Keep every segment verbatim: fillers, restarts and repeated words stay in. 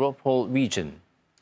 Stavropol region.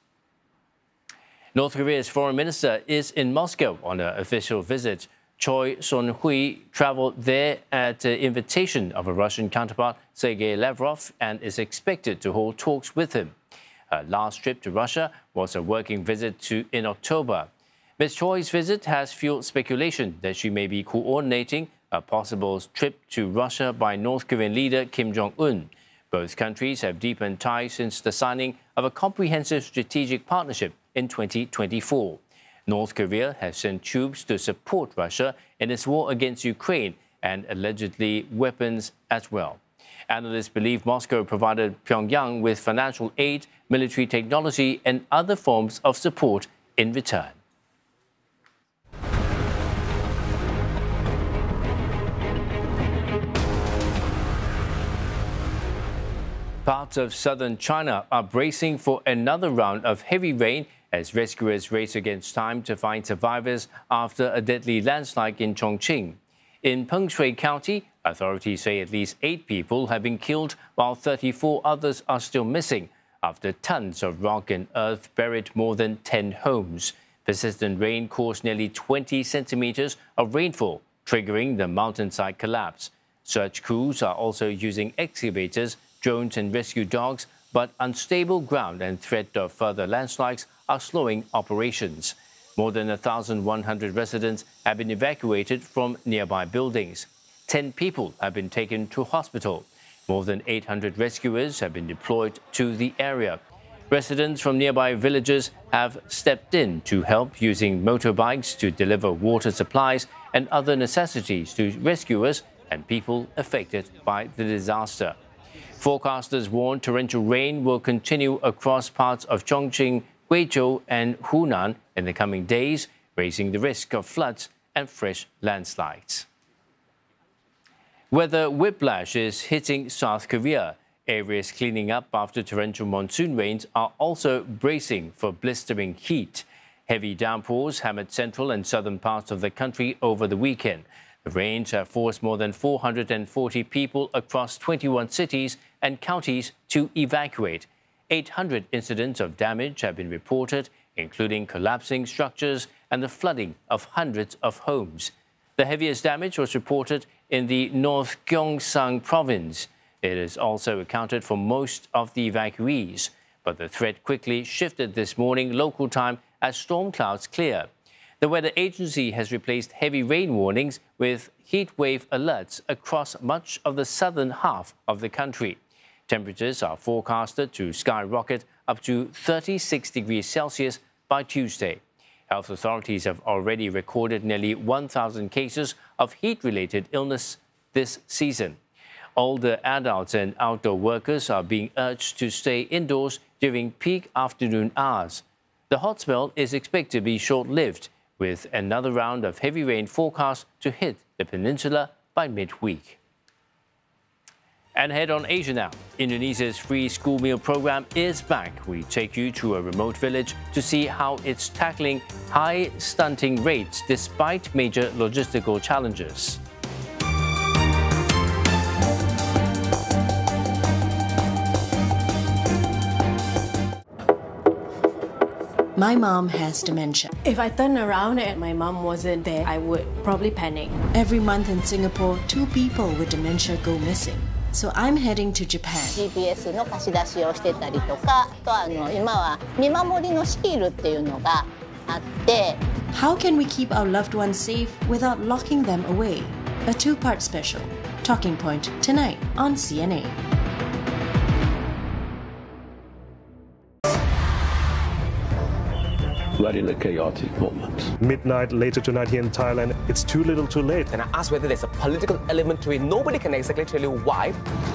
North Korea's foreign minister is in Moscow on an official visit. Choi Son-hui traveled there at the invitation of a Russian counterpart, Sergei Lavrov, and is expected to hold talks with him. Her last trip to Russia was a working visit to in October. Miz Choi's visit has fueled speculation that she may be coordinating a possible trip to Russia by North Korean leader Kim Jong-un. Both countries have deepened ties since the signing of a comprehensive strategic partnership in twenty twenty-four. North Korea has sent troops to support Russia in its war against Ukraine and allegedly weapons as well. Analysts believe Moscow provided Pyongyang with financial aid, military technology, and other forms of support in return. Parts of southern China are bracing for another round of heavy rain as rescuers race against time to find survivors after a deadly landslide in Chongqing. In Pengshui County, authorities say at least eight people have been killed, while thirty-four others are still missing after tons of rock and earth buried more than ten homes. Persistent rain caused nearly twenty centimeters of rainfall, triggering the mountainside collapse. Search crews are also using excavators, drones and rescue dogs, but unstable ground and threat of further landslides are slowing operations. More than one thousand one hundred residents have been evacuated from nearby buildings. Ten people have been taken to hospital. More than eight hundred rescuers have been deployed to the area. Residents from nearby villages have stepped in to help using motorbikes to deliver water supplies and other necessities to rescuers and people affected by the disaster. Forecasters warn torrential rain will continue across parts of Chongqing, Guizhou and Hunan in the coming days, raising the risk of floods and fresh landslides. Weather whiplash is hitting South Korea. Areas cleaning up after torrential monsoon rains are also bracing for blistering heat. Heavy downpours hammered central and southern parts of the country over the weekend. The rains have forced more than four hundred forty people across twenty-one cities and counties to evacuate. eight hundred incidents of damage have been reported, including collapsing structures and the flooding of hundreds of homes. The heaviest damage was reported in the North Gyeongsang province. It has also accounted for most of the evacuees, but the threat quickly shifted this morning local time as storm clouds clear. The weather agency has replaced heavy rain warnings with heat wave alerts across much of the southern half of the country. Temperatures are forecasted to skyrocket up to thirty-six degrees Celsius by Tuesday. Health authorities have already recorded nearly one thousand cases of heat-related illness this season. Older adults and outdoor workers are being urged to stay indoors during peak afternoon hours. The hot spell is expected to be short-lived, with another round of heavy rain forecast to hit the peninsula by midweek. And head on Asia now. Indonesia's free school meal program is back. We take you to a remote village to see how it's tackling high stunting rates despite major logistical challenges. My mom has dementia. If I turn around and my mom wasn't there, I would probably panic. Every month in Singapore, two people with dementia go missing. So I'm heading to Japan. ジーピーエス の貸し出しをしてたりとか、あとあの今は見守りのシールっていうのがあって。 How can we keep our loved ones safe without locking them away? A two-part special. Talking Point tonight on C N A. We're in a chaotic moment. Midnight later tonight here in Thailand, it's too little too late. And I asked whether there's a political element to it. Nobody can exactly tell you why.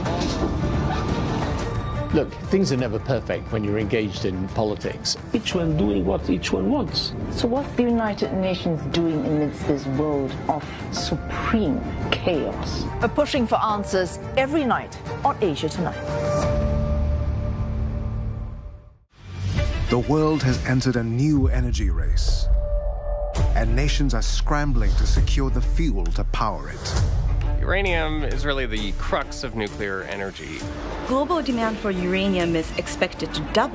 Look, things are never perfect when you're engaged in politics. Each one doing what each one wants. So what's the United Nations doing amidst this world of supreme chaos? We're pushing for answers every night on Asia Tonight. The world has entered a new energy race, and nations are scrambling to secure the fuel to power it. Uranium is really the crux of nuclear energy. Global demand for uranium is expected to double